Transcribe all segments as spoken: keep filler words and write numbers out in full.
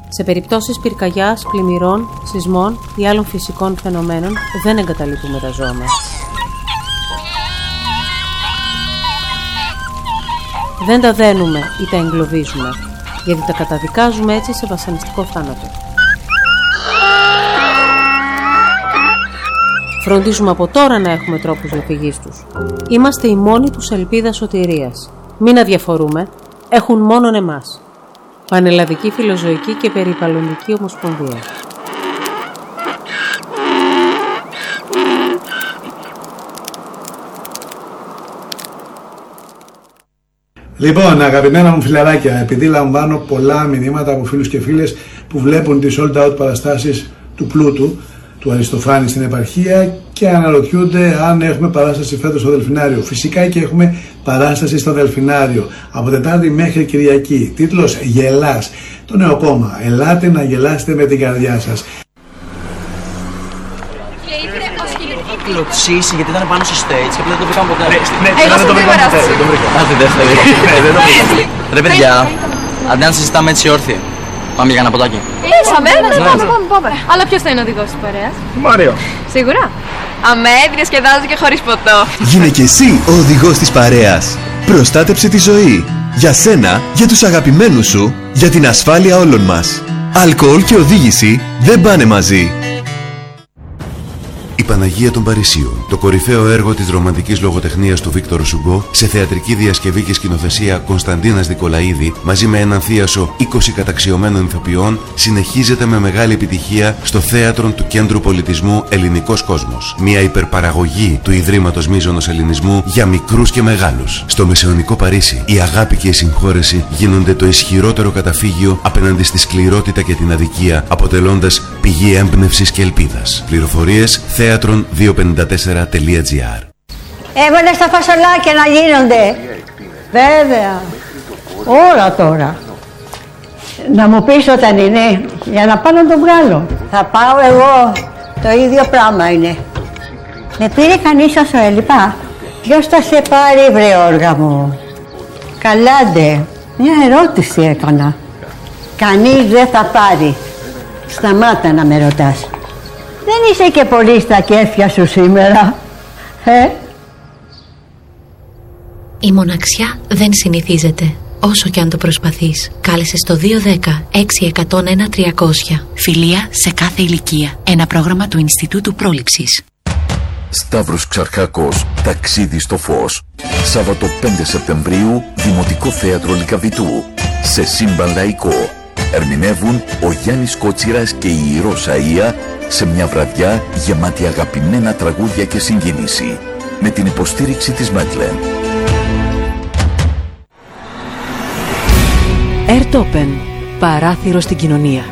Σε περιπτώσεις πυρκαγιάς, πλημμυρών, σεισμών ή άλλων φυσικών φαινομένων δεν εγκαταλείπουμε τα ζώα μας. Δεν τα δένουμε ή τα εγκλωβίζουμε, γιατί τα καταδικάζουμε έτσι σε βασανιστικό θάνατο. Φροντίζουμε από τώρα να έχουμε τρόπους διαφυγής τους. Είμαστε η μόνη τους ελπίδα σωτηρίας. Μην αδιαφορούμε, έχουν μόνον εμάς. Πανελλαδική Φιλοζωική και Περιβαλλοντική Ομοσπονδία. Λοιπόν, αγαπημένα μου φιλαράκια, επειδή λαμβάνω πολλά μηνύματα από φίλους και φίλες που βλέπουν τις sold out παραστάσεις του Πλούτου, του Αριστοφάνη στην επαρχία και αναρωτιούνται αν έχουμε παράσταση φέτος στο Δελφινάριο. Φυσικά και έχουμε παράσταση στο Δελφινάριο από Τετάρτη μέχρι Κυριακή. Τίτλος «Γελάς». Το νέο κόμμα. Ελάτε να γελάσετε με την καρδιά σας. Κλωτσίσει γιατί ήταν πάνω στο stage και απλά δεν το βρήκαμε ποτέ. Εγώ δεν το βρήκαμε ποτέ. Α, τη δεύτερη. Δεν το βρήκαμε. Ρε παιδιά, αντί να συζητάμε έτσι όρθιοι, πάμε για ένα ποτάκι. Ήσαμε, πάμε, πάμε, πάμε. Αλλά ποιος θα είναι ο οδηγός της παρέας? Μάριο. Σίγουρα. Αμέ, διασκεδάζω και χωρίς ποτό. Γίνε και εσύ ο οδηγός της παρέας. Προστάτεψε τη ζωή. Για σένα, για τους αγαπημένους σου, για την ασφάλεια όλων μας. Αλκοόλ και οδήγηση δεν πάνε μαζί. Η Παναγία των Παρισίων, το κορυφαίο έργο της ρομαντικής λογοτεχνίας του Βίκτορ Σουγκό, σε θεατρική διασκευή και σκηνοθεσία Κωνσταντίνας Δικολαίδη, μαζί με έναν θίασο είκοσι καταξιωμένων ηθοποιών, συνεχίζεται με μεγάλη επιτυχία στο θέατρο του Κέντρου Πολιτισμού Ελληνικός Κόσμος. Μια υπερπαραγωγή του Ιδρύματος Μίζωνος Ελληνισμού για μικρούς και μεγάλους. Στο μεσαιωνικό Παρίσι, η αγάπη και η συγχώρεση γίνονται το ισχυρότερο καταφύγιο απέναντι στη σκληρότητα και την αδικία, αποτελώντας πηγή έμπνευσης και ελπίδας. Πληροφορίες θέατρον διακόσια πενήντα τέσσερα τελεία τζι άρ. Έβαλε στα φασολάκια να γίνονται. Βέβαια. Όλα τώρα. Να μου πεις όταν είναι, για να πάω να το βγάλω. Θα πάω εγώ. Το ίδιο πράγμα είναι. Με πήρε κανείς όσο έλειπα. Ποιος θα σε πάρει, βρε όργα μου? Καλάντε. Μια ερώτηση έκανα. Κανείς δεν θα πάρει. Σταμάτα να με ρωτάς. Δεν είσαι και πολύ στα κέφια σου σήμερα, ε? Η μοναξιά δεν συνηθίζεται, όσο και αν το προσπαθείς. Κάλεσε στο δύο δέκα έξι εκατόν ένα τριακόσια. Φιλία σε κάθε ηλικία. Ένα πρόγραμμα του Ινστιτούτου Πρόληψης. Σταύρος Ξαρχάκος, ταξίδι στο φως. Σάββατο πέντε Σεπτεμβρίου, Δημοτικό Θέατρο Λυκαβητού. Σε σύμπαν λαϊκό. Ερμηνεύουν ο Γιάννης Κότσιρας και η Ηρώ Σαΐα σε μια βραδιά γεμάτη αγαπημένα τραγούδια και συγκίνηση, με την υποστήριξη της Μέτλεν. Airtopen. Παράθυρο στην κοινωνία.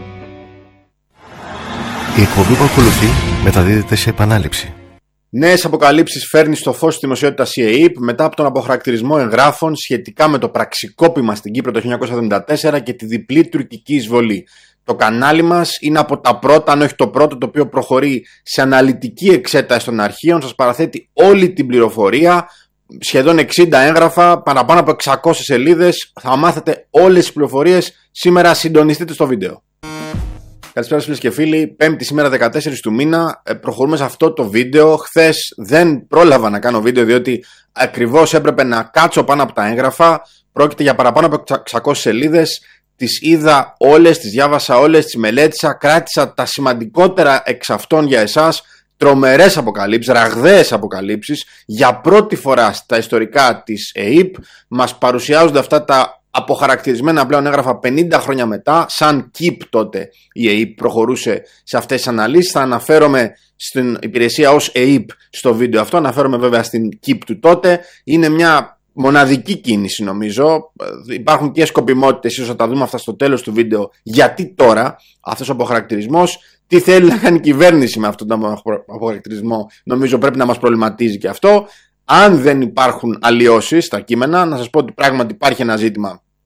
Η εκπομπή που ακολουθεί μεταδίδεται σε επανάληψη. Νέες αποκαλύψεις φέρνει στο φως της δημοσιότητας η ΕΕΠ μετά από τον αποχαρακτηρισμό εγγράφων σχετικά με το πραξικόπημα στην Κύπρο το χίλια εννιακόσια εβδομήντα τέσσερα και τη διπλή τουρκική εισβολή. Το κανάλι μας είναι από τα πρώτα, αν όχι το πρώτο, το οποίο προχωρεί σε αναλυτική εξέταση των αρχείων. Σας παραθέτει όλη την πληροφορία, σχεδόν εξήντα έγγραφα, παραπάνω από εξακόσιες σελίδες. Θα μάθετε όλες τις πληροφορίες σήμερα. Συντονιστείτε στο βίντεο. Καλησπέρα φίλες και φίλοι, Πέμπτη σήμερα δεκατέσσερις του μήνα, προχωρούμε σε αυτό το βίντεο. Χθες δεν πρόλαβα να κάνω βίντεο διότι ακριβώς έπρεπε να κάτσω πάνω από τα έγγραφα. Πρόκειται για παραπάνω από εξακόσιες σελίδες. Τις είδα όλες, τις διάβασα όλες, τις μελέτησα, κράτησα τα σημαντικότερα εξ αυτών για εσάς. Τρομερές αποκαλύψεις, ραγδαίες αποκαλύψεις. Για πρώτη φορά στα ιστορικά της ΕΕΠ μας παρουσιάζονται αυτά τα αποχαρακτηρισμένα πλέον έγγραφα πενήντα χρόνια μετά. Σαν ΚΙΠ τότε η ΕΕΠ προχωρούσε σε αυτές τις αναλύσεις. Θα αναφέρομαι στην υπηρεσία ως ΕΕΠ στο βίντεο αυτό, αναφέρομαι βέβαια στην ΚΙΠ του τότε. Είναι μια μοναδική κίνηση νομίζω. Υπάρχουν και σκοπιμότητες, ίσως θα τα δούμε αυτά στο τέλος του βίντεο. Γιατί τώρα αυτός ο αποχαρακτηρισμός, τι θέλει να κάνει η κυβέρνηση με αυτόν τον αποχαρακτηρισμό, νομίζω πρέπει να μας προβληματίζει και αυτό. Αν δεν υπάρχουν αλλοιώσεις στα κείμενα, να σας πω ότι πράγματι υπάρχει ένα ζήτημα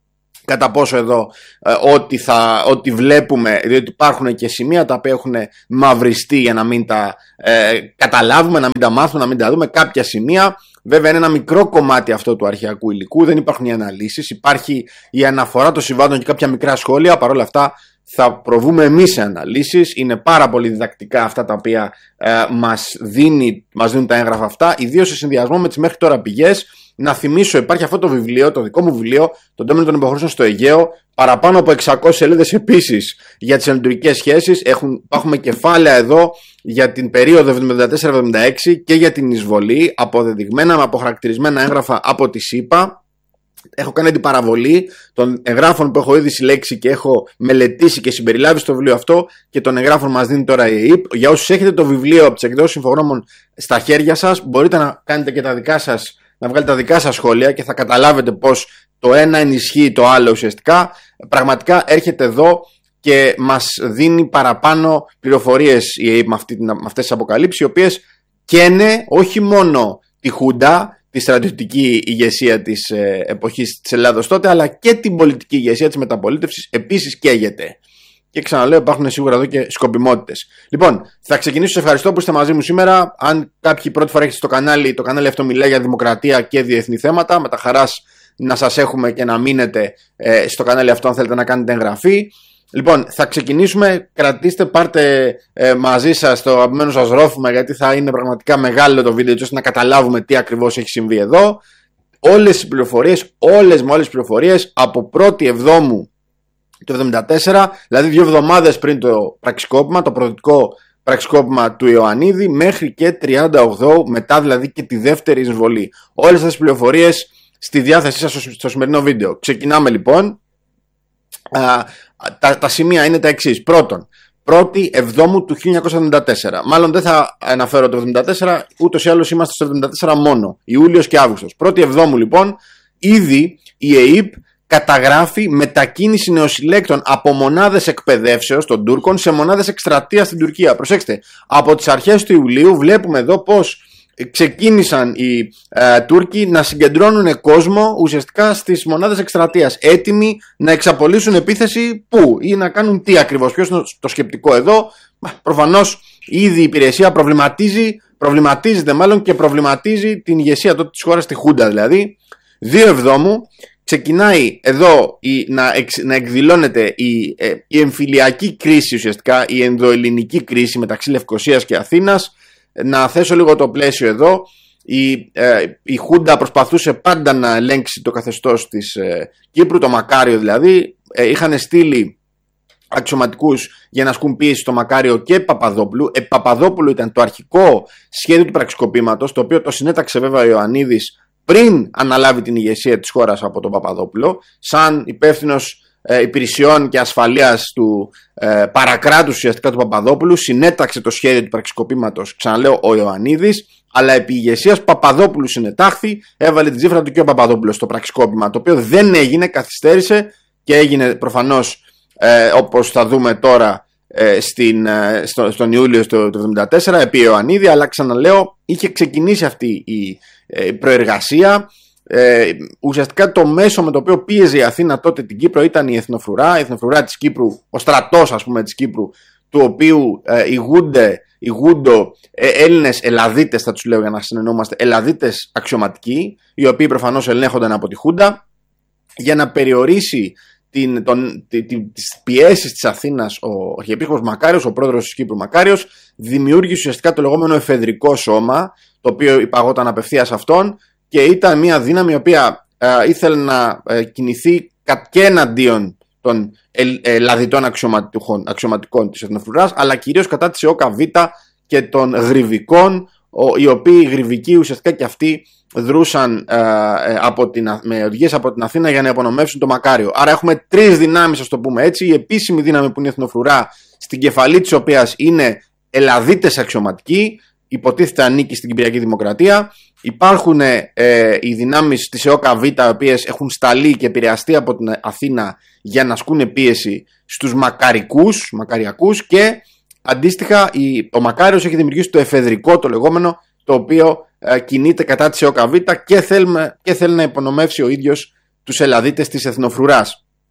κατά πόσο εδώ ε, ό,τι, θα, ό,τι βλέπουμε, διότι υπάρχουν και σημεία τα οποία έχουν μαυριστεί για να μην τα ε, καταλάβουμε, να μην τα μάθουμε, να μην τα δούμε, κάποια σημεία. Βέβαια είναι ένα μικρό κομμάτι αυτό του αρχαιακού υλικού, δεν υπάρχουν οι αναλύσεις, υπάρχει η αναφορά των συμβάντων και κάποια μικρά σχόλια. Παρ' όλα αυτά θα προβούμε εμείς σε αναλύσεις. Είναι πάρα πολύ διδακτικά αυτά τα οποία ε, μας, δίνει, μας δίνουν τα έγγραφα αυτά, ιδίως σε συνδυασμό με τις μέχρι τώρα πηγές. Να θυμίσω, υπάρχει αυτό το βιβλίο, το δικό μου βιβλίο, το Ντόμινο των Υποχρεώσεων στο Αιγαίο, παραπάνω από εξακόσιες σελίδες επίσης για τις ελληνοτουρκικές σχέσεις. Έχουν, έχουμε κεφάλαια εδώ για την περίοδο εβδομήντα τέσσερα εβδομήντα έξι και για την εισβολή, αποδεδειγμένα με αποχαρακτηρισμένα έγγραφα από τη ΣΥΠΑ. Έχω κάνει την παραβολή των εγγράφων που έχω ήδη συλλέξει και έχω μελετήσει και συμπεριλάβει στο βιβλίο αυτό και των εγγράφων μας δίνει τώρα η ΕΕΠ. Για όσους έχετε το βιβλίο από τις εκδόσεις Infogromon στα χέρια σας, μπορείτε να κάνετε και τα δικά σας, να βγάλετε τα δικά σας σχόλια και θα καταλάβετε πως το ένα ενισχύει το άλλο ουσιαστικά. Πραγματικά έρχεται εδώ και μας δίνει παραπάνω πληροφορίες η ΕΕΠ με, αυτή, με αυτές τις αποκαλύψεις, οι οποίες καίνε όχι μόνο τη Χούντα, τη στρατιωτική ηγεσία της ε, εποχής της Ελλάδος τότε, αλλά και την πολιτική ηγεσία της μεταπολίτευσης επίσης καίγεται. Και ξαναλέω, υπάρχουν σίγουρα εδώ και σκοπιμότητες. Λοιπόν, θα ξεκινήσω. Σε ευχαριστώ που είστε μαζί μου σήμερα. Αν κάποιοι πρώτη φορά έχετε στο κανάλι, το κανάλι αυτό μιλάει για δημοκρατία και διεθνή θέματα. Με τα χαράς να σας έχουμε και να μείνετε ε, στο κανάλι αυτό αν θέλετε να κάνετε εγγραφή. Λοιπόν, θα ξεκινήσουμε. Κρατήστε, πάρτε ε, μαζί σας το αγαπημένο σας ρόφημα, γιατί θα είναι πραγματικά μεγάλο το βίντεο, ώστε να καταλάβουμε τι ακριβώς έχει συμβεί εδώ. Όλες οι πληροφορίες, όλες με όλες τις πληροφορίες από πρώτη Εβδόμου του εβδομήντα τέσσερα, δηλαδή δύο εβδομάδες πριν το πραξικόπημα, το πρωτοτικό πραξικόπημα του Ιωαννίδη, μέχρι και τριάντα οκτώ, μετά δηλαδή και τη δεύτερη εισβολή. Όλες αυτές τις πληροφορίες στη διάθεσή σας στο, στο σημερινό βίντεο. Ξεκινάμε λοιπόν. Α, τα, τα σημεία είναι τα εξής. Πρώτον, πρώτη Εβδόμου του χίλια εννιακόσια εβδομήντα τέσσερα. Μάλλον δεν θα αναφέρω το εβδομήντα τέσσερα, ούτως ή άλλως είμαστε στο εβδομήντα τέσσερα μόνο. Ιούλιος και Αύγουστος. Πρώτη Εβδόμου λοιπόν, ήδη η ΕΕΠ καταγράφει μετακίνηση νεοσυλλέκτων από μονάδες εκπαιδεύσεως των Τούρκων σε μονάδες εκστρατείας στην Τουρκία. Προσέξτε, από τις αρχές του Ιουλίου βλέπουμε εδώ πως ξεκίνησαν οι ε, Τούρκοι να συγκεντρώνουν κόσμο ουσιαστικά στις μονάδες εκστρατείας, έτοιμοι να εξαπολύσουν επίθεση πού ή να κάνουν τι ακριβώς. Ποιος είναι το σκεπτικό εδώ? Προφανώς ήδη η υπηρεσία προβληματίζει, προβληματίζεται μάλλον και προβληματίζει την ηγεσία τότε της χώρας, τη Χούντα δηλαδή. δύο Εβδόμου ξεκινάει εδώ η, να, εξ, να εκδηλώνεται η, ε, η εμφυλιακή κρίση, ουσιαστικά η ενδοελληνική κρίση μεταξύ Λευκωσίας και Αθήνας. Να θέσω λίγο το πλαίσιο εδώ. Η, ε, η Χούντα προσπαθούσε πάντα να ελέγξει το καθεστώς της ε, Κύπρου, το Μακάριο δηλαδή. Ε, είχαν στείλει αξιωματικούς για να ασκούν πίεση στο Μακάριο και Παπαδόπουλου. Ε, Παπαδόπουλου ήταν το αρχικό σχέδιο του πραξικοπήματος, το οποίο το συνέταξε βέβαια ο Ιωαννίδης πριν αναλάβει την ηγεσία της χώρας από τον Παπαδόπουλο, σαν υπεύθυνος ε, υπηρεσιών και ασφαλείας του ε, παρακράτους ουσιαστικά του Παπαδόπουλου. Συνέταξε το σχέδιο του πραξικοπήματος, ξαναλέω, ο Ιωαννίδης, αλλά επί ηγεσίας Παπαδόπουλου συνετάχθη, έβαλε την τσίφρα του και ο Παπαδόπουλος στο πραξικόπημα, το οποίο δεν έγινε, καθυστέρησε και έγινε προφανώς ε, όπως θα δούμε τώρα ε, στην, ε, στο, στον Ιούλιο του εβδομήντα εβδομήντα τέσσερα επί Ιωαννίδη, αλλά ξαναλέω είχε ξεκινήσει αυτή η ε, προεργασία. Ε, ουσιαστικά το μέσο με το οποίο πίεζε η Αθήνα τότε την Κύπρο ήταν η εθνοφρουρά, η εθνοφρουρά της Κύπρου, ο στρατός ας πούμε της Κύπρου, του οποίου ε, ηγούνται, ηγούντο ε, Έλληνες Ελλαδίτες, θα τους λέω για να συνεννοούμαστε, Ελλαδίτες αξιωματικοί, οι οποίοι προφανώς ελέγχονταν από τη Χούντα, για να περιορίσει την, τον, τη, τη, τις πιέσεις της Αθήνας. Ο Αρχιεπίσκοπος Μακάριος, ο πρόεδρος της Κύπρου Μακάριος, δημιούργησε ουσιαστικά το λεγόμενο εφεδρικό σώμα, το οποίο υπαγόταν απευθείας αυτόν, και ήταν μια δύναμη η οποία ε, ήθελε να ε, κινηθεί και εναντίον των ελλαδιτών αξιωματικών, αξιωματικών της εθνοφρουράς, αλλά κυρίως κατά της ΕΟΚΑ Β και των γρυβικών, ο, οι οποίοι οι γρυβικοί ουσιαστικά και αυτοί δρούσαν ε, ε, από την, με οδηγίες από την Αθήνα για να υπονομεύσουν το Μακάριο. Άρα έχουμε τρεις δυνάμεις, ας το πούμε έτσι. Η επίσημη δύναμη που είναι η εθνοφρουρά, στην κεφαλή της οποίας είναι Ελλαδίτες αξιωματικοί, υποτίθεται ανήκει στην Κυπριακή Δημοκρατία. Υπάρχουν ε, οι δυνάμεις της ΕΟΚΑ Β, οι οποίες έχουν σταλεί και επηρεαστεί από την Αθήνα για να ασκούν πίεση στους μακαρικούς, μακαριακούς, και αντίστοιχα η, ο Μακάριος έχει δημιουργήσει το εφεδρικό, το λεγόμενο, το οποίο ε, κινείται κατά της ΕΟΚΑ Β και, θέλουμε, και θέλει να υπονομεύσει ο ίδιος τους Ελλαδίτες της εθνοφρουράς.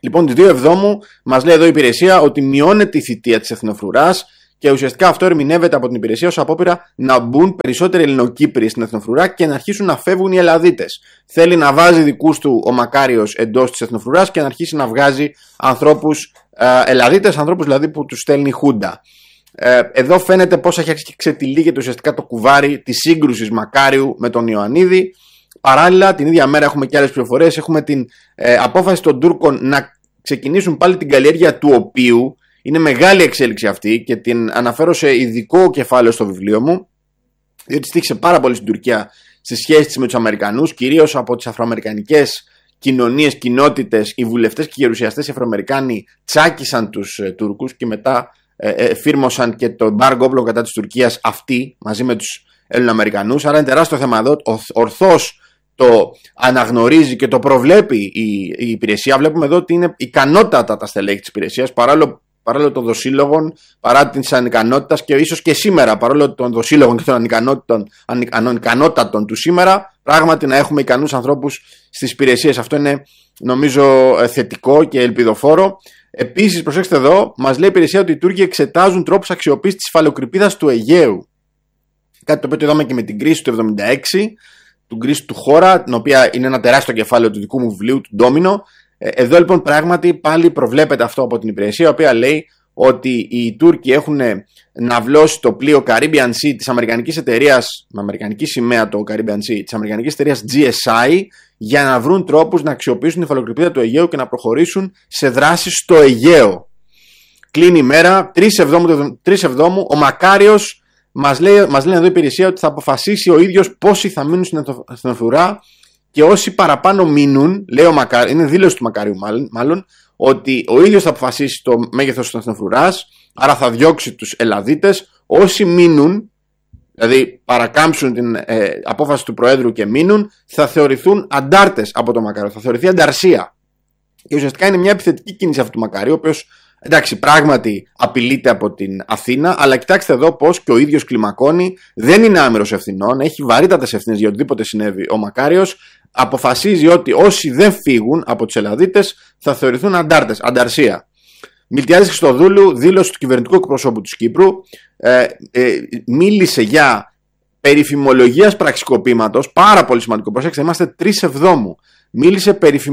Λοιπόν, τις δύο Εβδόμου μας λέει εδώ η υπηρεσία ότι μειώνεται η θητεία της εθνοφρουράς και ουσιαστικά αυτό ερμηνεύεται από την υπηρεσία ως απόπειρα να μπουν περισσότεροι Ελληνοκύπριοι στην εθνοφρουρά και να αρχίσουν να φεύγουν οι Ελλαδίτες. Θέλει να βάζει δικούς του ο Μακάριος εντός της εθνοφρουράς και να αρχίσει να βγάζει ανθρώπους ε, Ελλαδίτες, ανθρώπους δηλαδή που τους στέλνει η Χούντα. Ε, εδώ φαίνεται πώς έχει αρχίσει και ξετυλίγεται ουσιαστικά το κουβάρι της σύγκρουσης Μακάριου με τον Ιωαννίδη. Παράλληλα, την ίδια μέρα έχουμε και άλλες πληροφορίες. Έχουμε την ε, απόφαση των Τούρκων να ξεκινήσουν πάλι την καλλιέργεια του οποίου. Είναι μεγάλη εξέλιξη αυτή και την αναφέρω σε ειδικό κεφάλαιο στο βιβλίο μου, διότι στήχησε πάρα πολύ στην Τουρκία στις σχέσεις της με τους Αμερικανούς, κυρίως από τις αφροαμερικανικές κοινωνίες, κοινότητες, οι βουλευτές και οι γερουσιαστές οι Αφροαμερικάνοι τσάκισαν τους ε, Τούρκους και μετά ε, ε, φύρμωσαν και το εμπάργκο όπλων κατά της Τουρκίας αυτοί μαζί με τους Ελληνοαμερικανούς. Άρα είναι τεράστιο θέμα εδώ. Ορθώς το αναγνωρίζει και το προβλέπει η, η υπηρεσία. Βλέπουμε εδώ ότι είναι ικανότατα τα στελέχη της υπηρεσίας, παράλληλο, παράλληλο των δοσύλλογων, παρά την ανικανότητα και ίσως και σήμερα, παρόλο των δοσύλλογων και των ανικανότατων του σήμερα, πράγματι να έχουμε ικανούς ανθρώπους στις υπηρεσίες. Αυτό είναι νομίζω θετικό και ελπιδοφόρο. Επίσης, προσέξτε εδώ, μας λέει η υπηρεσία ότι οι Τούρκοι εξετάζουν τρόπους αξιοποίησης της υφαλοκρηπίδας του Αιγαίου. Κάτι το οποίο το είδαμε και με την κρίση του εβδομήντα έξι, την κρίση του Χώρα, την οποία είναι ένα τεράστιο κεφάλαιο του δικού μου βιβλίου, του Ντόμινο. Εδώ λοιπόν πράγματι πάλι προβλέπεται αυτό από την υπηρεσία, η οποία λέει ότι οι Τούρκοι έχουν ναυλώσει το πλοίο Caribbean Sea της αμερικανικής εταιρείας, με αμερικανική σημαία το Caribbean Sea, της αμερικανικής εταιρείας τζι ες άι, για να βρουν τρόπους να αξιοποιήσουν την υφαλοκρηπίδα του Αιγαίου και να προχωρήσουν σε δράσεις στο Αιγαίο. Κλείνει η μέρα, τρεις Εβδόμου, ο Μακάριος μας λέει, μας λέει εδώ η υπηρεσία ότι θα αποφασίσει ο ίδιος πόσοι θα μείνουν στην εθνοφρουρά και όσοι παραπάνω μείνουν, λέει ο Μακάριος, είναι δήλωση του Μακάριου μάλλον, μάλλον, ότι ο ίδιος θα αποφασίσει το μέγεθος της εθνοφρουράς, άρα θα διώξει τους Ελλαδίτες. Όσοι μείνουν, δηλαδή παρακάμψουν την ε, απόφαση του Προέδρου και μείνουν, θα θεωρηθούν αντάρτες από το Μακάριο, θα θεωρηθεί ανταρσία. Και ουσιαστικά είναι μια επιθετική κίνηση αυτού του Μακάριου, ο οποίος, εντάξει, πράγματι απειλείται από την Αθήνα, αλλά κοιτάξτε εδώ πως και ο ίδιος κλιμακώνει, δεν είναι άμυρος ευθυνών, έχει βαρύτατες ευθύνες για οτιδήποτε συνέβη ο Μακάριος. Αποφασίζει ότι όσοι δεν φύγουν από τους Ελλαδίτες θα θεωρηθούν αντάρτες, ανταρσία. Μιλτιάδης Χριστοδούλου, δήλωση του κυβερνητικού εκπροσώπου της Κύπρου, ε, ε, μίλησε για περιφημολογίας πραξικοπήματος, πάρα πολύ σημαντικό, προσέξτε, είμαστε τρεις Εβδόμου. Μίλησε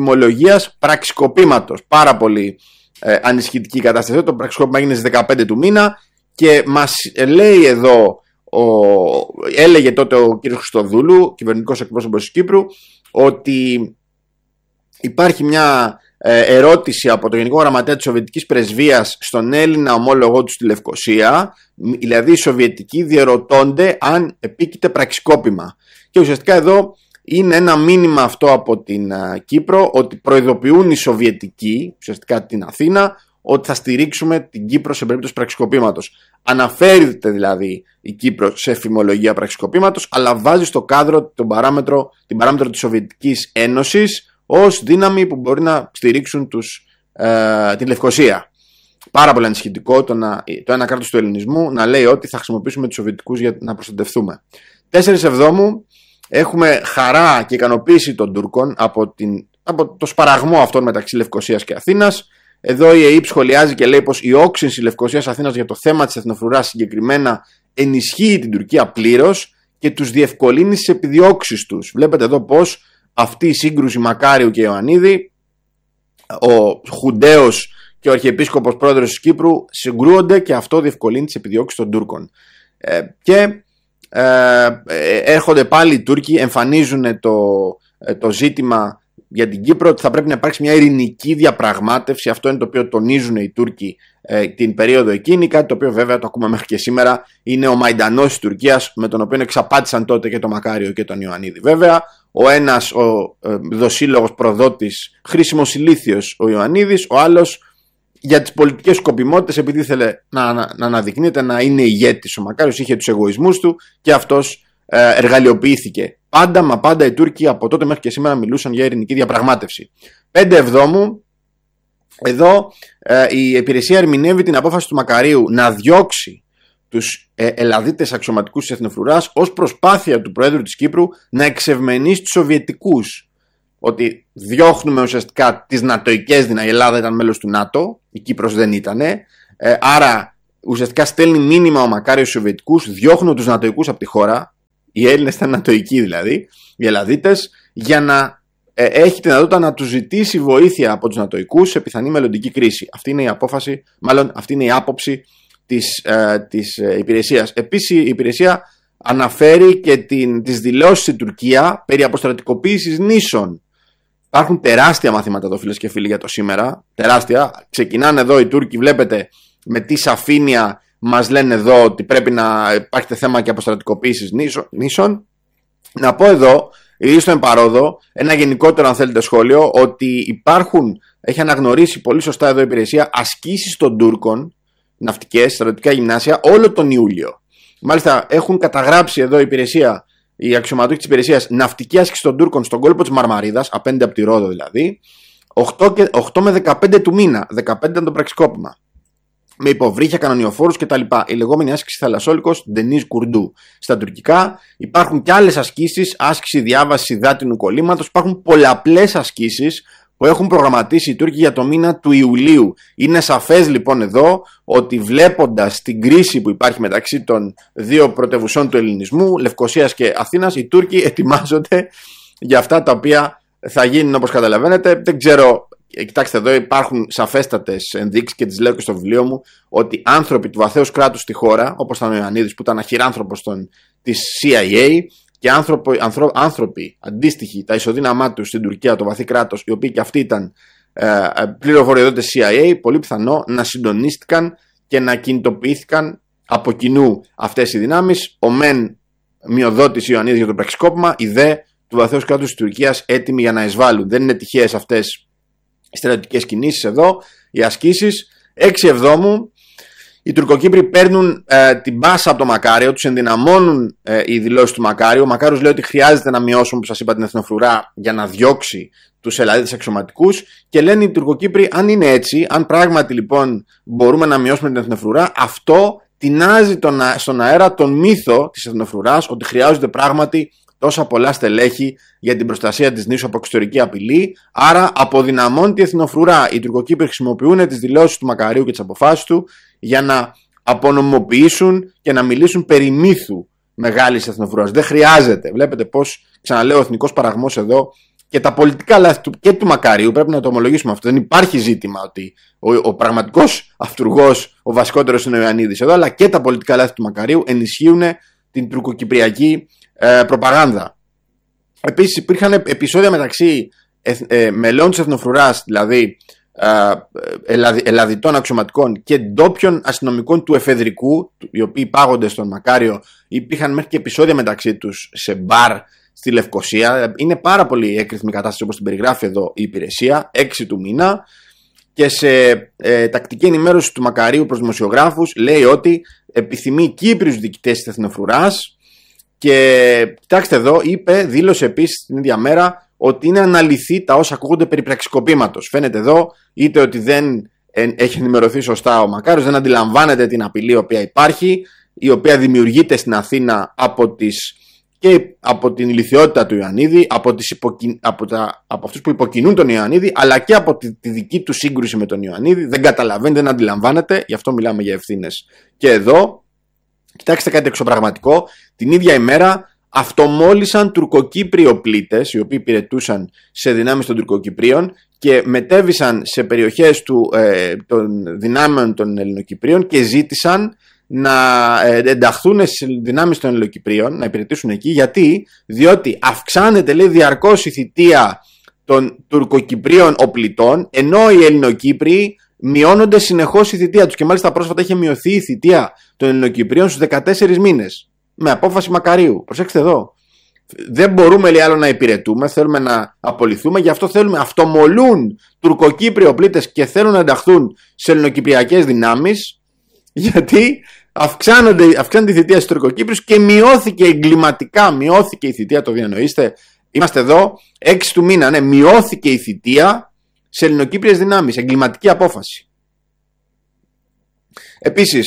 περί πραξικοπήματος, πάρα πολύ ε, ανησυχητική κατάσταση. Το πραξικόπημα έγινε στις δεκαπέντε του μήνα και μας λέει εδώ, ο, έλεγε τότε ο κ. Χριστοδούλου, κυβερνητικός εκπρόσωπος της Κύπρου, ότι υπάρχει μια ε, ερώτηση από το Γενικό Γραμματέα της Σοβιετικής Πρεσβείας στον Έλληνα ομόλογό του στη Λευκοσία, δηλαδή οι Σοβιετικοί διερωτώνται αν επίκειται πραξικόπημα. Και ουσιαστικά εδώ είναι ένα μήνυμα αυτό από την uh, Κύπρο, ότι προειδοποιούν οι Σοβιετικοί, ουσιαστικά την Αθήνα, ότι θα στηρίξουμε την Κύπρο σε περίπτωση πραξικοπήματος. Αναφέρεται δηλαδή η Κύπρο σε φημολογία πραξικοπήματος, αλλά βάζει στο κάδρο τον παράμετρο, την παράμετρο της Σοβιετικής Ένωσης ως δύναμη που μπορεί να στηρίξουν τους, ε, την Λευκοσία. Πάρα πολύ ανησυχητικό το, να, το ένα κράτος του ελληνισμού να λέει ότι θα χρησιμοποιήσουμε τους Σοβιετικούς για να προστατευτούμε. τέσσερις Εβδόμου έχουμε χαρά και ικανοποίηση των Τούρκων από, την, από το σπαραγμό αυτών μεταξύ Λευκοσίας και Αθήνας. Εδώ η ΕΕΠ σχολιάζει και λέει πως η όξυνση Λευκοσίας Αθήνας για το θέμα της εθνοφρουράς συγκεκριμένα ενισχύει την Τουρκία πλήρως και τους διευκολύνει στις επιδιώξεις τους. Βλέπετε εδώ πως αυτή η σύγκρουση Μακάριου και Ιωαννίδη, ο Χουντέος και ο Αρχιεπίσκοπος Πρόεδρος της Κύπρου συγκρούονται και αυτό διευκολύνει τις επιδιώξεις των Τούρκων. Ε, και ε, έρχονται πάλι οι Τούρκοι, εμφανίζουν το, το ζήτημα για την Κύπρο ότι θα πρέπει να υπάρξει μια ειρηνική διαπραγμάτευση. Αυτό είναι το οποίο τονίζουν οι Τούρκοι ε, την περίοδο εκείνη. Κάτι το οποίο βέβαια το ακούμε μέχρι και σήμερα είναι ο Μαϊντανός της Τουρκίας, με τον οποίο εξαπάτησαν τότε και τον Μακάριο και τον Ιωαννίδη. Βέβαια, ο ένας ο ε, δοσύλλογος προδότης, χρήσιμος ηλίθιος ο Ιωαννίδης, ο άλλος για τις πολιτικές σκοπιμότητες, επειδή ήθελε να, να, να αναδεικνύεται να είναι ηγέτης. Ο Μακάριος είχε τους εγωισμούς του και αυτός ε, εργαλειοποιήθηκε. Πάντα μα πάντα οι Τούρκοι από τότε μέχρι και σήμερα μιλούσαν για ειρηνική διαπραγμάτευση. πέντε Εβδόμου, εδώ ε, η υπηρεσία ερμηνεύει την απόφαση του Μακαρίου να διώξει τους ε, Ελλαδίτες αξιωματικούς της εθνοφρουράς ως προσπάθεια του Προέδρου της Κύπρου να εξευμενήσει τους Σοβιετικούς. ότι διώχνουμε ουσιαστικά τις νατοικές δυνάμεις. Η Ελλάδα ήταν μέλος του ΝΑΤΟ, η Κύπρος δεν ήτανε. Ε, άρα ουσιαστικά στέλνει μήνυμα ο Μακάριος στους Σοβιετικούς, διώχνουν τους νατοικούς από τη χώρα. Οι Έλληνες ήταν νατοικοί δηλαδή, οι Ελλαδίτες, για να ε, έχει τη δυνατότητα να τους ζητήσει βοήθεια από τους νατοικούς σε πιθανή μελλοντική κρίση. Αυτή είναι η απόφαση, μάλλον αυτή είναι η άποψη της, ε, της ε, υπηρεσίας. Επίσης η υπηρεσία αναφέρει και την, τις δηλώσεις στην Τουρκία περί αποστρατικοποίησης νήσων. Υπάρχουν τεράστια μαθήματα εδώ, φίλες και φίλοι, για το σήμερα. Τεράστια. Ξεκινάνε εδώ οι Τούρκοι, βλέπετε με τι σαφήνεια μας λένε εδώ ότι πρέπει να υπάρχει θέμα και αποστρατικοποίησης νήσων. Να πω εδώ, ή στον εμπαρόδο, ένα γενικότερο αν θέλετε σχόλιο, ότι υπάρχουν, έχει αναγνωρίσει πολύ σωστά εδώ η υπηρεσία, ασκήσεις των Τούρκων, ναυτικές, στρατιωτικά γυμνάσια, όλο τον Ιούλιο. Μάλιστα έχουν καταγράψει εδώ η υπηρεσία, οι αξιωματούχοι της υπηρεσίας, ναυτική άσκηση των Τούρκων στον κόλπο της Μαρμαρίδας, απέναντι από τη Ρόδο δηλαδή, οκτώ με δεκαπέντε του μήνα, δεκαπέντε ήταν το πραξικόπημα. Με υποβρύχια, κανονιοφόρους κτλ. Η λεγόμενη άσκηση θαλασσόλικος Ντενίζ Κουρντού. Στα τουρκικά υπάρχουν και άλλες ασκήσεις, άσκηση διάβασης υδάτινου κολλήματος. Υπάρχουν πολλαπλές ασκήσεις που έχουν προγραμματίσει οι Τούρκοι για το μήνα του Ιουλίου. Είναι σαφές λοιπόν εδώ ότι βλέποντας την κρίση που υπάρχει μεταξύ των δύο πρωτευουσών του ελληνισμού, Λευκωσίας και Αθήνας, οι Τούρκοι ετοιμάζονται για αυτά τα οποία θα γίνουν, όπως καταλαβαίνετε. Δεν ξέρω. Κοιτάξτε, εδώ υπάρχουν σαφέστατες ενδείξεις και τις λέω και στο βιβλίο μου ότι άνθρωποι του βαθέως κράτους στη χώρα, όπως ήταν ο Ιωαννίδης που ήταν αχυράνθρωπος των, της σι άι έι, και άνθρωποι, ανθρω, άνθρωποι αντίστοιχοι τα ισοδύναμά τους στην Τουρκία, το βαθύ κράτος, οι οποίοι και αυτοί ήταν ε, πληροφοριοδότες σι άι έι, πολύ πιθανό να συντονίστηκαν και να κινητοποιήθηκαν από κοινού αυτές οι δυνάμεις. Ο μεν μειοδότης Ιωαννίδης για το πραξικόπημα, η δε του βαθέως κράτους της Τουρκίας έτοιμοι για να εισβάλλουν. Δεν είναι τυχαίες αυτές οι στρατιωτικές κινήσεις εδώ, οι ασκήσεις. έξι Εβδόμου οι Τουρκοκύπροι παίρνουν ε, την μπάσα από το Μακάριο, τους ενδυναμώνουν ε, οι δηλώσεις του Μακάριου. Ο Μακάριος λέει ότι χρειάζεται να μειώσουν, όπως σας είπα, την εθνοφρουρά για να διώξει τους Ελλαδίτες αξιωματικούς, και λένε οι Τουρκοκύπροι, αν είναι έτσι, αν πράγματι λοιπόν μπορούμε να μειώσουμε την εθνοφρουρά, αυτό τεινάζει τον, στον αέρα τον μύθο της εθνοφρουράς, ότι χρειάζονται πράγματι τόσα πολλά στελέχη για την προστασία της νήσου από εξωτερική απειλή. Άρα αποδυναμώνει τη εθνοφρουρά. Οι Τουρκοκύπροι χρησιμοποιούν τις δηλώσεις του Μακαρίου και τις αποφάσεις του για να απονομοποιήσουν και να μιλήσουν περί μύθου μεγάλης εθνοφρουράς. Δεν χρειάζεται. Βλέπετε πως, ξαναλέω, ο εθνικός παραγμός εδώ και τα πολιτικά λάθη του, και του Μακαρίου, πρέπει να το ομολογήσουμε αυτό. Δεν υπάρχει ζήτημα ότι ο, ο πραγματικός αυτουργός, ο βασικότερος είναι ο Ιωαννίδης εδώ, αλλά και τα πολιτικά λάθη του Μακαρίου ενισχύουν την τουρκοκυπριακή Ε, προπαγάνδα. Επίσης υπήρχαν επεισόδια μεταξύ ε, ε, μελών της εθνοφρουράς, δηλαδή ε, ελαδι, ελαδιτών αξιωματικών και ντόπιων αστυνομικών του εφεδρικού, οι οποίοι πάγονται στον Μακάριο. Υπήρχαν μέχρι και επεισόδια μεταξύ τους σε μπαρ στη Λευκωσία. Είναι πάρα πολύ έκρηθμη κατάσταση, όπως την περιγράφει εδώ η υπηρεσία. έξι του μήνα, και σε ε, τακτική ενημέρωση του Μακαρίου προς δημοσιογράφους λέει ότι επιθυμεί Κύπριους διοικητές της εθνοφρουράς. Και κοιτάξτε εδώ, είπε, δήλωσε επίσης την ίδια μέρα ότι είναι αναλυθή τα όσα ακούγονται περί πραξικοπήματος. Φαίνεται εδώ είτε ότι δεν έχει ενημερωθεί σωστά ο Μακάριος, δεν αντιλαμβάνεται την απειλή η οποία υπάρχει, η οποία δημιουργείται στην Αθήνα από, τις, και από την ηλιθιότητα του Ιωαννίδη, από, τις υποκι... από, τα... από αυτούς που υποκινούν τον Ιωαννίδη, αλλά και από τη... τη δική του σύγκρουση με τον Ιωαννίδη. Δεν καταλαβαίνει, δεν αντιλαμβάνεται, γι' αυτό μιλάμε για ευθύνες. Και εδώ, κοιτάξτε κάτι εξωπραγματικό, την ίδια ημέρα αυτομόλυσαν Τουρκοκύπριοι οπλίτες, οι οποίοι υπηρετούσαν σε δυνάμεις των Τουρκοκυπρίων, και μετέβησαν σε περιοχές του, ε, των δυνάμεων των Ελληνοκυπρίων και ζήτησαν να ε, ενταχθούν στις δυνάμεις των Ελληνοκυπρίων, να υπηρετήσουν εκεί. Γιατί? Διότι αυξάνεται, λέει, διαρκώς η θητεία των Τουρκοκυπρίων οπλιτών, ενώ οι Ελληνοκύπριοι μειώνονται συνεχώς η θητεία τους. Και μάλιστα πρόσφατα είχε μειωθεί η θητεία των Ελληνοκυπρίων στους δεκατέσσερις μήνες. Με απόφαση Μακαρίου. Προσέξτε εδώ. Δεν μπορούμε, λέει, άλλο να υπηρετούμε, θέλουμε να απολυθούμε, γι' αυτό θέλουμε, αυτομολούν Τουρκοκύπριοι οπλίτες και θέλουν να ενταχθούν σε ελληνοκυπριακές δυνάμεις, γιατί αυξάνονται, αυξάνεται η θητεία στους Τουρκοκύπριους και μειώθηκε εγκληματικά, μειώθηκε η θητεία, το διανοείστε. Είμαστε εδώ, έξι του μήνα, ναι, μειώθηκε η θητεία σε ελληνοκύπριες δυνάμεις, εγκληματική απόφαση. Επίσης,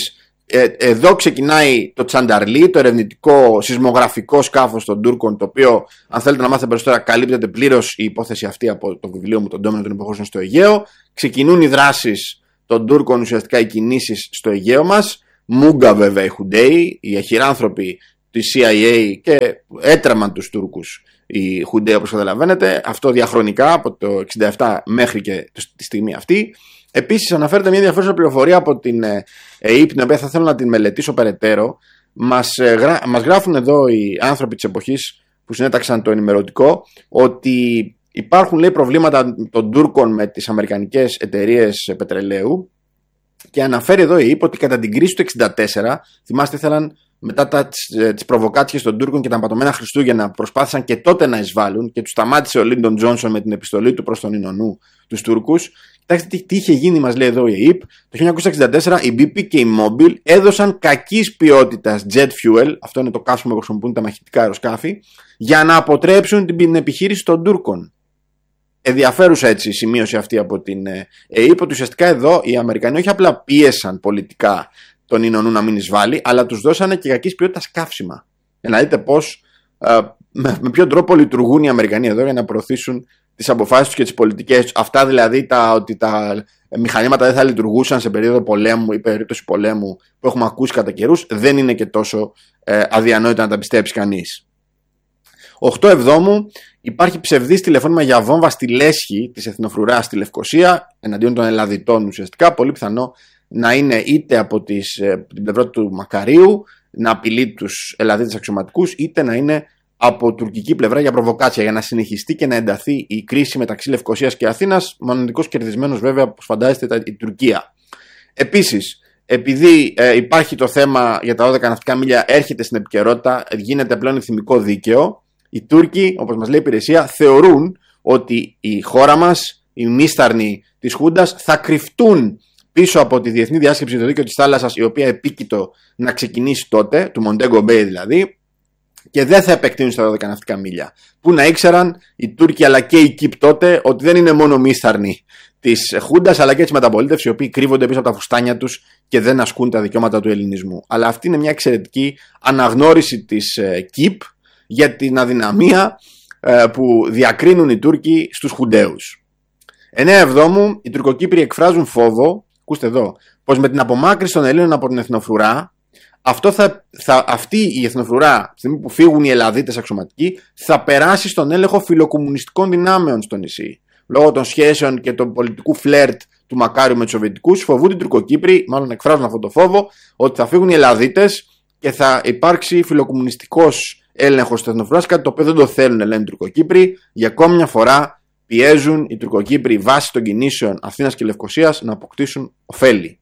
Ε, εδώ ξεκινάει το Τσανταρλί, το ερευνητικό σεισμογραφικό σκάφος των Τούρκων, το οποίο, αν θέλετε να μάθετε περισσότερα, καλύπτεται πλήρως η υπόθεση αυτή από το βιβλίο μου, τον Ντόμινο των Υποχώσεων στο Αιγαίο. Ξεκινούν οι δράσεις των Τούρκων, ουσιαστικά οι κινήσεις στο Αιγαίο μας. Μούγκα βέβαια οι Χουντέοι, οι αχυράνθρωποι της σι άι έι, και έτρεμαν τους Τούρκους οι Χουντέοι, όπως καταλαβαίνετε. Αυτό διαχρονικά από το εξήντα επτά μέχρι και τη στιγμή αυτή. Επίσης αναφέρεται μια ενδιαφέρουσα πληροφορία από την ΕΕΠ, την οποία θα θέλω να την μελετήσω περαιτέρω. Μας, γρα... μας γράφουν εδώ οι άνθρωποι της εποχής που συνέταξαν το ενημερωτικό ότι υπάρχουν, λέει, προβλήματα των Τούρκων με τις αμερικανικές εταιρείες πετρελαίου, και αναφέρει εδώ η ΕΕΠ ότι κατά την κρίση του εξήντα τέσσερα, θυμάστε, ήθελαν μετά τα, τις, τις προβοκάτσιες των Τούρκων και τα πατωμένα Χριστούγεννα, προσπάθησαν και τότε να εισβάλλουν και τους σταμάτησε ο Λίντον Τζόνσον με την επιστολή του προς τον Ινωνού τους Τούρκους. Κοιτάξτε τι, τι είχε γίνει, μας λέει εδώ η ΕΕΠ. Το χίλια εννιακόσια εξήντα τέσσερα η μπι πι και η Mobil έδωσαν κακής ποιότητας jet fuel, αυτό είναι το καύσιμο που χρησιμοποιούν τα μαχητικά αεροσκάφη, για να αποτρέψουν την επιχείρηση των Τούρκων. Ενδιαφέρουσα έτσι η σημείωση αυτή από την ΕΕΠ, ότι ουσιαστικά εδώ οι Αμερικανοί όχι απλά πίεσαν πολιτικά τον Ινωνού να μην εισβάλλει, αλλά τους δώσανε και κακής ποιότητας καύσιμα. Για να δείτε πώς, ε, με, με ποιον τρόπο λειτουργούν οι Αμερικανοί εδώ για να προωθήσουν τις αποφάσεις τους και τις πολιτικές τους. Αυτά δηλαδή, τα, ότι τα μηχανήματα δεν θα λειτουργούσαν σε περίοδο πολέμου ή περίπτωση πολέμου, που έχουμε ακούσει κατά καιρούς, δεν είναι και τόσο ε, αδιανόητα να τα πιστέψει κανείς. οκτώ Εβδόμου υπάρχει ψευδής τηλεφώνημα για βόμβα στη λέσχη της Εθνοφρουράς στη Λευκοσία, εναντίον των Ελλαδιτών ουσιαστικά. Πολύ πιθανό να είναι είτε από τις, την πλευρά του Μακαρίου, να απειλεί τους Ελλαδίτες αξιωματικούς, είτε να είναι από τουρκική πλευρά για προβοκάτσια, για να συνεχιστεί και να ενταθεί η κρίση μεταξύ Λευκοσίας και Αθήνας, μοναδικός κερδισμένος βέβαια, όπως φαντάζεστε, η Τουρκία. Επίσης, επειδή ε, υπάρχει το θέμα για τα δώδεκα ναυτικά μίλια, έρχεται στην επικαιρότητα, γίνεται πλέον ηθιμικό δίκαιο. Οι Τούρκοι, όπως μας λέει η υπηρεσία, θεωρούν ότι η χώρα μας, οι μίσταρνοι της Χούντας, θα κρυφτούν πίσω από τη Διεθνή Διάσκεψη για το Δίκαιο της Θάλασσας, η οποία επίκειτο να ξεκινήσει τότε, του Μοντέγκο Μπέι δηλαδή, και δεν θα επεκτείνουν στα δώδεκα ναυτικά μίλια. Που να ήξεραν οι Τούρκοι αλλά και οι Κύπ τότε ότι δεν είναι μόνο μίσταρνοι της Χούντας, αλλά και της μεταπολίτευσης, οι οποίοι κρύβονται πίσω από τα φουστάνια τους και δεν ασκούν τα δικαιώματα του ελληνισμού. Αλλά αυτή είναι μια εξαιρετική αναγνώριση της Κύπ για την αδυναμία ε, που διακρίνουν οι Τούρκοι στους Χουντέους. εννέα Εβδόμου οι Τουρκοκύπροι εκφράζουν φόβο, ακούστε εδώ, πως με την απομάκρυνση των Ελλήνων από την Εθνοφρουρά, αυτό θα, θα, αυτή η Εθνοφρουρά, τη στιγμή που φύγουν οι Ελλαδίτες αξιωματικοί, θα περάσει στον έλεγχο φιλοκομμουνιστικών δυνάμεων στο νησί. Λόγω των σχέσεων και του πολιτικού φλερτ του Μακάριου με τους Σοβιετικούς, φοβούνται οι Τουρκοκύπροι, μάλλον εκφράζουν αυτό το φόβο, ότι θα φύγουν οι Ελλαδίτες και θα υπάρξει φιλοκομμουνιστικός έλεγχος της Εθνοφρουράς, κάτι το οποίο δεν το θέλουν, λένε οι Τουρκοκύπροι. Για ακόμη μια φορά πιέζουν οι Τουρκοκύπροι βάσει των κινήσεων Αθήνας και Λευκοσίας να αποκτήσουν ωφέλη.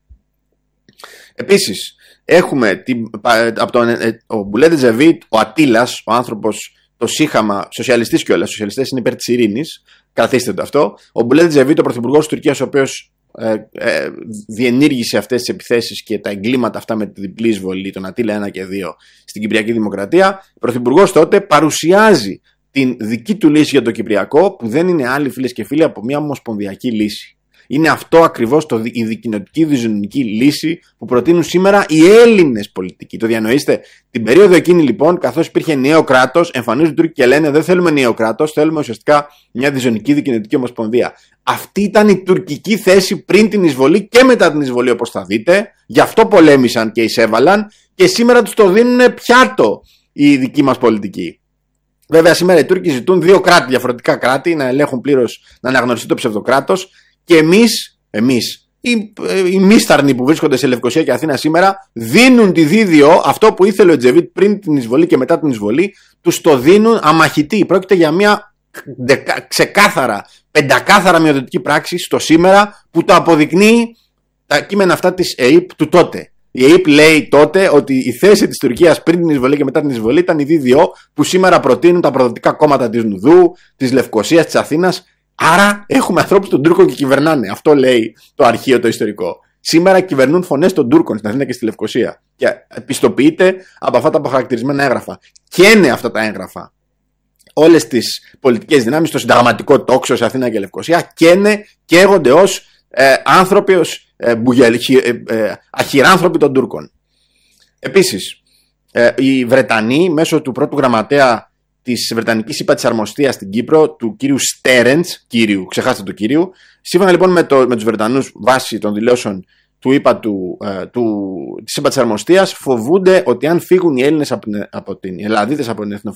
Επίσης, έχουμε την, από τον ο Μπουλέντε Ζεβίτ, ο Ατήλας, ο άνθρωπος, το σύγχαμα, σοσιαλιστής κιόλας, σοσιαλιστές είναι υπέρ της ειρήνης, καθίστε το αυτό. Ο Μπουλέντε Ζεβίτ, ο πρωθυπουργός της Τουρκίας, ο οποίος ε, ε, διενήργησε αυτές τις επιθέσεις και τα εγκλήματα αυτά με τη διπλή εισβολή, τον Ατήλα ένα και δύο, στην Κυπριακή Δημοκρατία, ο πρωθυπουργός τότε παρουσιάζει την δική του λύση για το Κυπριακό, που δεν είναι άλλη, φίλες και φίλοι, από μια ομοσπονδιακή λύση. Είναι αυτό ακριβώς το, η δικοινοτική διζωνική λύση που προτείνουν σήμερα οι Έλληνες πολιτικοί. Το διανοείστε? Την περίοδο εκείνη λοιπόν, καθώς υπήρχε νέο κράτος, εμφανίζουν οι Τούρκοι και λένε δεν θέλουμε νέο κράτος, θέλουμε ουσιαστικά μια διζωνική δικοινοτική ομοσπονδία. Αυτή ήταν η τουρκική θέση πριν την εισβολή και μετά την εισβολή, όπως θα δείτε. Γι' αυτό πολέμησαν και εισέβαλαν και σήμερα τους το δίνουν πιάτο οι δικοί μας πολιτικοί. Βέβαια, σήμερα οι Τούρκοι ζητούν δύο κράτη, διαφορετικά κράτη, να ελέγχουν πλήρως, να αναγνωριστεί το ψευδοκράτος. Και εμείς, εμείς οι, οι μίσταρνοι που βρίσκονται σε Λευκοσία και Αθήνα σήμερα, δίνουν τη δίδυο, αυτό που ήθελε ο Τζεβίτ πριν την εισβολή και μετά την εισβολή, τους το δίνουν αμαχητή. Πρόκειται για μια ξεκάθαρα, πεντακάθαρα μειοδοτική πράξη στο σήμερα, που το αποδεικνύει τα κείμενα αυτά της ΕΕΠ του τότε. Η ΕΕΠ λέει τότε ότι η θέση της Τουρκίας πριν την εισβολή και μετά την εισβολή ήταν η δίδυο που σήμερα προτείνουν τα προδοτικά κόμματα της Νουδού, της Λευκοσίας, της Αθήνας. Άρα έχουμε ανθρώπους των Τούρκων και κυβερνάνε. Αυτό λέει το αρχείο το ιστορικό. Σήμερα κυβερνούν φωνές των Τούρκων στην Αθήνα και στη Λευκοσία. Και πιστοποιείται από αυτά τα αποχαρακτηρισμένα έγγραφα. Καίνε αυτά τα έγγραφα όλες τις πολιτικές δυνάμεις, το συνταγματικό τόξο σε Αθήνα και Λευκοσία, καίνε, καίγονται ως ε, άνθρωποι, ως ε, μπουγελ, ε, ε, αχυράνθρωποι των Τούρκων. Επίσης, ε, οι Βρετανοί μέσω του πρώτου γραμματέα της Βρετανικής ΥΠΑ-της-Αρμοστίας στην Κύπρο, του κύριου Στέρεντς, κύριου, ξεχάστε το κύριο, σύμφωνα λοιπόν με, το, με τους Βρετανούς βάσει των δηλώσεων του ΥΠΑ του, ε, του, της ΥΠΑ-της-Αρμοστίας, φοβούνται ότι αν φύγουν οι Έλληνες από, από την, οι Ελλαδίτες από την